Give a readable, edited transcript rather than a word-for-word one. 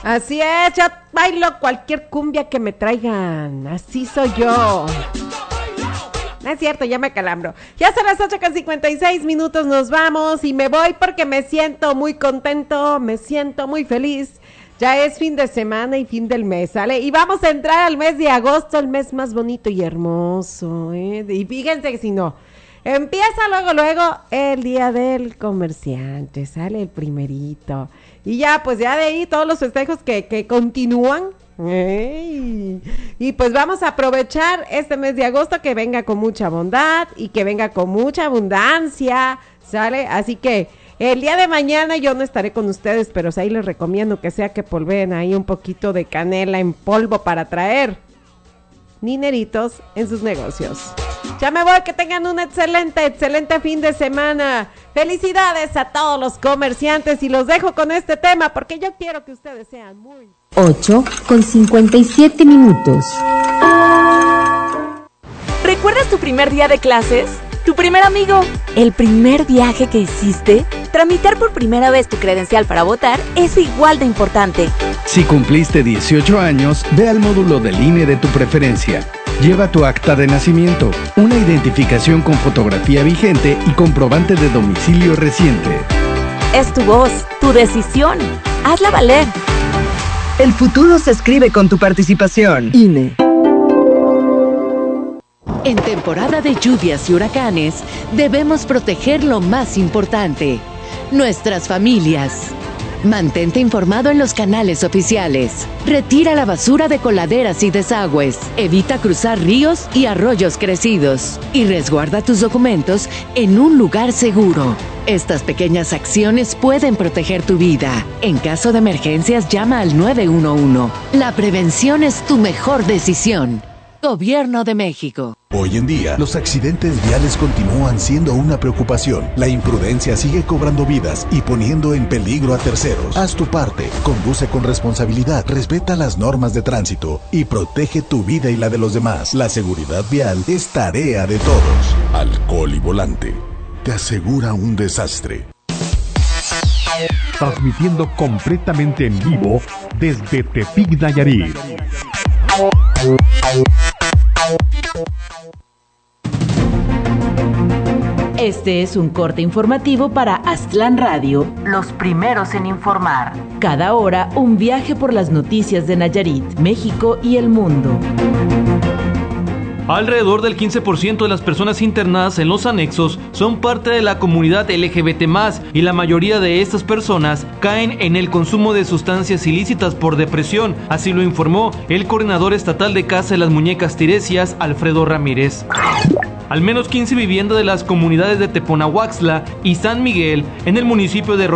Así es, yo bailo cualquier cumbia que me traigan, así soy yo. No es cierto, ya me calambro. Ya son las 8:56, nos vamos y me voy porque me siento muy contento, me siento muy feliz. Ya es fin de semana y fin del mes, ¿sale? Y vamos a entrar al mes de agosto, el mes más bonito y hermoso, ¿eh? Y fíjense que si no, empieza luego el día del comerciante, sale el primerito. Y ya, pues ya de ahí todos los festejos que continúan. ¡Ey! Y pues vamos a aprovechar este mes de agosto que venga con mucha bondad y que venga con mucha abundancia, ¿sale? Así que el día de mañana yo no estaré con ustedes, pero ahí les recomiendo que sea que polveen ahí un poquito de canela en polvo para traer dineritos en sus negocios. Ya me voy, que tengan un excelente fin de semana. Felicidades a todos los comerciantes y los dejo con este tema porque yo quiero que ustedes sean muy... 8:57. ¿Recuerdas tu primer día de clases? ¿Tu primer amigo? ¿El primer viaje que hiciste? Tramitar por primera vez tu credencial para votar es igual de importante. Si cumpliste 18 años, ve al módulo del INE de tu preferencia. Lleva tu acta de nacimiento, una identificación con fotografía vigente y comprobante de domicilio reciente. Es tu voz, tu decisión. Hazla valer. El futuro se escribe con tu participación. INE. En temporada de lluvias y huracanes, debemos proteger lo más importante, nuestras familias. Mantente informado en los canales oficiales. Retira la basura de coladeras y desagües. Evita cruzar ríos y arroyos crecidos. Y resguarda tus documentos en un lugar seguro. Estas pequeñas acciones pueden proteger tu vida. En caso de emergencias, llama al 911. La prevención es tu mejor decisión. Gobierno de México. Hoy en día, los accidentes viales continúan siendo una preocupación. La imprudencia sigue cobrando vidas y poniendo en peligro a terceros. Haz tu parte, conduce con responsabilidad, respeta las normas de tránsito y protege tu vida y la de los demás. La seguridad vial es tarea de todos. Alcohol y volante te asegura un desastre. Transmitiendo completamente en vivo desde Tepic, Nayarit. Este es un corte informativo para Aztlán Radio, los primeros en informar. Cada hora, un viaje por las noticias de Nayarit, México y el mundo. Alrededor del 15% de las personas internadas en los anexos son parte de la comunidad LGBT+, y la mayoría de estas personas caen en el consumo de sustancias ilícitas por depresión, así lo informó el coordinador estatal de Casa de las Muñecas Tiresias, Alfredo Ramírez. Al menos 15 viviendas de las comunidades de Teponahuaxtla y San Miguel, en el municipio de